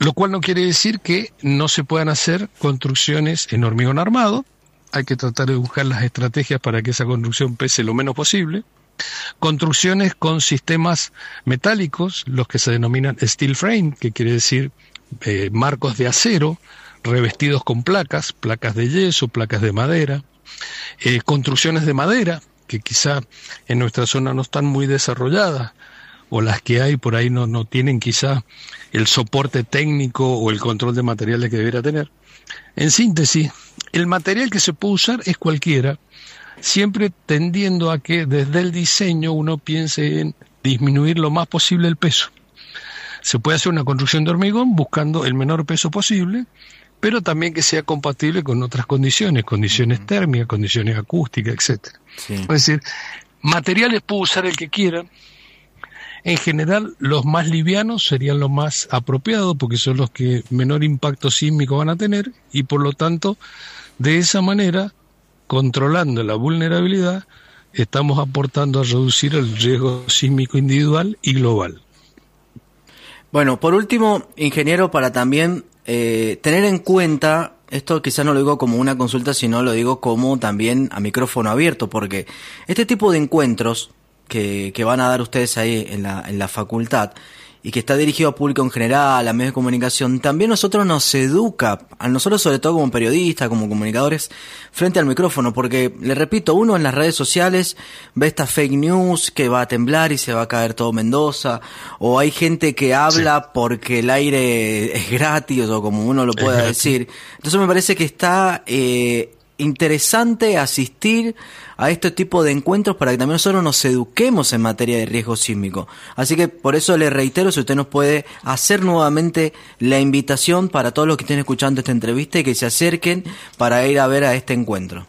Lo cual no quiere decir que no se puedan hacer construcciones en hormigón armado. Hay que tratar de buscar las estrategias para que esa construcción pese lo menos posible. Construcciones con sistemas metálicos, los que se denominan steel frame, que quiere decir marcos de acero revestidos con placas de yeso, placas de madera. Construcciones de madera, que quizá en nuestra zona no están muy desarrolladas, o las que hay por ahí no tienen quizá el soporte técnico o el control de materiales que debería tener. En síntesis, el material que se puede usar es cualquiera, siempre tendiendo a que desde el diseño uno piense en disminuir lo más posible el peso. Se puede hacer una construcción de hormigón buscando el menor peso posible, pero también que sea compatible con otras condiciones térmicas, condiciones acústicas, etcétera. Sí. Es decir, materiales puede usar el que quiera. En general, los más livianos serían los más apropiados porque son los que menor impacto sísmico van a tener y por lo tanto, de esa manera, controlando la vulnerabilidad, estamos aportando a reducir el riesgo sísmico individual y global. Bueno, por último, ingeniero, para también tener en cuenta, esto quizás no lo digo como una consulta, sino lo digo como también a micrófono abierto, porque este tipo de encuentros que van a dar ustedes ahí en la facultad y que está dirigido a público en general, a medios de comunicación, también nosotros nos educa, a nosotros sobre todo como periodistas, como comunicadores, frente al micrófono, porque, le repito, uno en las redes sociales ve esta fake news que va a temblar y se va a caer todo Mendoza, o hay gente que habla porque el aire es gratis, o como uno lo pueda decir. Entonces me parece que está interesante asistir a este tipo de encuentros para que también nosotros nos eduquemos en materia de riesgo sísmico. Así que por eso le reitero, si usted nos puede hacer nuevamente la invitación para todos los que estén escuchando esta entrevista y que se acerquen para ir a ver a este encuentro.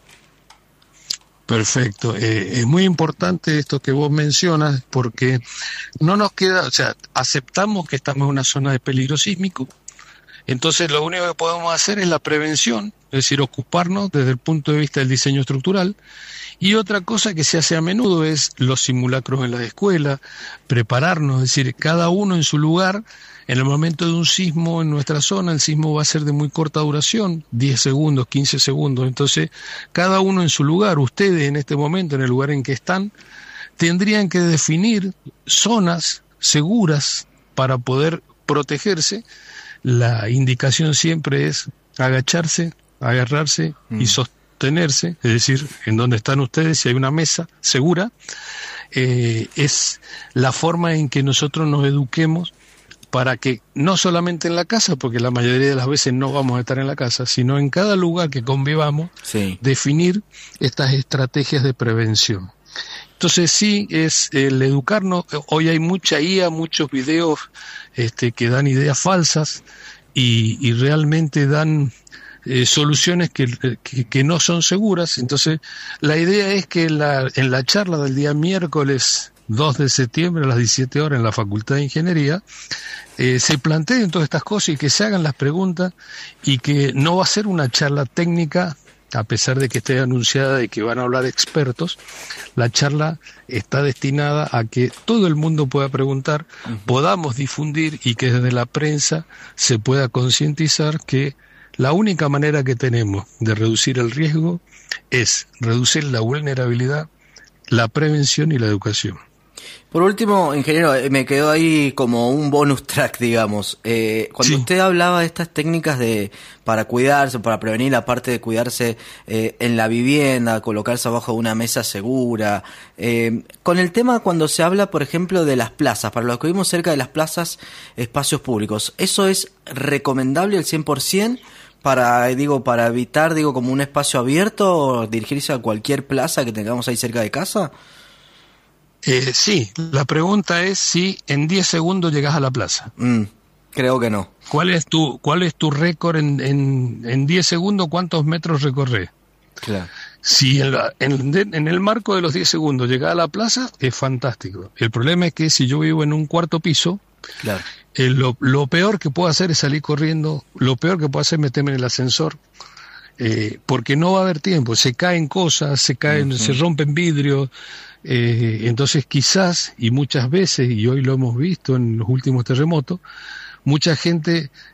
Perfecto. Es muy importante esto que vos mencionas porque no nos queda, o sea, aceptamos que estamos en una zona de peligro sísmico. Entonces lo único que podemos hacer es la prevención, es decir, ocuparnos desde el punto de vista del diseño estructural. Y otra cosa que se hace a menudo es los simulacros en las escuelas, prepararnos, es decir, cada uno en su lugar. En el momento de un sismo en nuestra zona, el sismo va a ser de muy corta duración, 10 segundos, 15 segundos. Entonces, cada uno en su lugar, ustedes en este momento, en el lugar en que están, tendrían que definir zonas seguras para poder protegerse. La indicación siempre es agacharse, agarrarse y sostenerse, es decir, en donde están ustedes, si hay una mesa segura, es la forma en que nosotros nos eduquemos para que no solamente en la casa, porque la mayoría de las veces no vamos a estar en la casa, sino en cada lugar que convivamos, definir estas estrategias de prevención. Entonces sí, es el educarnos. Hoy hay mucha IA, muchos videos que dan ideas falsas y realmente dan soluciones que no son seguras. Entonces la idea es que en la charla del día miércoles 2 de septiembre a las 17 horas en la Facultad de Ingeniería se planteen todas estas cosas y que se hagan las preguntas y que no va a ser una charla técnica. A pesar de que esté anunciada de que van a hablar expertos, la charla está destinada a que todo el mundo pueda preguntar, podamos difundir y que desde la prensa se pueda concientizar que la única manera que tenemos de reducir el riesgo es reducir la vulnerabilidad, la prevención y la educación. Por último, ingeniero, me quedó ahí como un bonus track, digamos. Cuando usted hablaba de estas técnicas para cuidarse, para prevenir la parte de cuidarse en la vivienda, colocarse abajo de una mesa segura, con el tema cuando se habla, por ejemplo, de las plazas, para los que vivimos cerca de las plazas, espacios públicos, ¿eso es recomendable al 100%? Para evitar, como un espacio abierto, dirigirse a cualquier plaza que tengamos ahí cerca de casa. Sí, la pregunta es si en 10 segundos llegas a la plaza. Creo que no. ¿Cuál es tu récord en 10 segundos? ¿Cuántos metros recorres? Claro. Si en el marco de los 10 segundos llegas a la plaza, es fantástico. El problema es que si yo vivo en un cuarto piso, claro, lo peor que puedo hacer es salir corriendo, lo peor que puedo hacer es meterme en el ascensor, porque no va a haber tiempo, se caen cosas, se rompen vidrios. Entonces quizás, y muchas veces, y hoy lo hemos visto en los últimos terremotos, mucha gente